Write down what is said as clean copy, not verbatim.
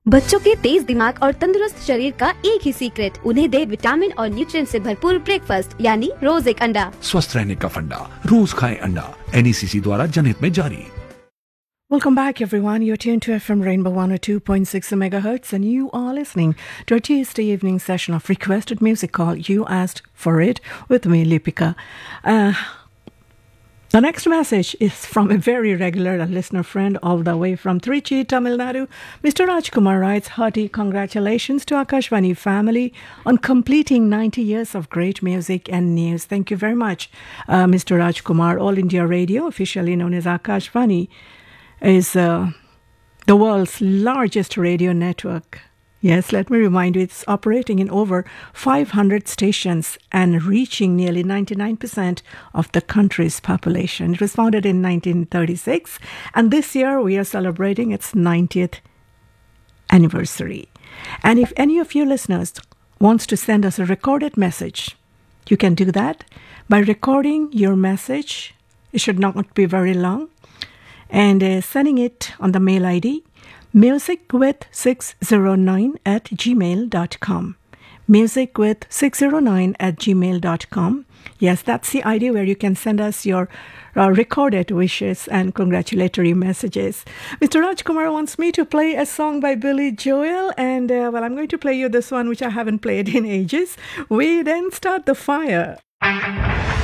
बच्चों के तेज दिमाग और तंदुरुस्त शरीर का एक ही सीक्रेट, उन्हें दे विटामिन और न्यूट्रिएंट से भरपूर ब्रेकफास्ट यानी रोज एक अंडा। स्वस्थ रहने का फंडा, रोज खाएं अंडा। NECC द्वारा जनहित में जारी। Welcome back, everyone. You're tuned to FM Rainbow 102.6 MHz, and you are listening to our Tuesday evening session of requested music called You Asked For It with me, Lipika. The next message is from a very regular listener friend all the way from Trichy, Tamil Nadu. Mr. Rajkumar writes, hearty congratulations to Akashvani family on completing 90 years of great music and news. Thank you very much, Mr. Rajkumar. All India Radio, officially known as Akashvani, is the world's largest radio network. Yes, let me remind you, it's operating in over 500 stations and reaching nearly 99% of the country's population. It was founded in 1936, and this year we are celebrating its 90th anniversary. And if any of you listeners wants to send us a recorded message, you can do that by recording your message. It should not be very long. And sending it on the mail ID musicwith609@gmail.com. musicwith609@gmail.com. Yes, that's the ID where you can send us your recorded wishes and congratulatory messages. Mr. Rajkumar wants me to play a song by Billy Joel, and well, I'm going to play you this one, which I haven't played in ages. We Then Start the Fire.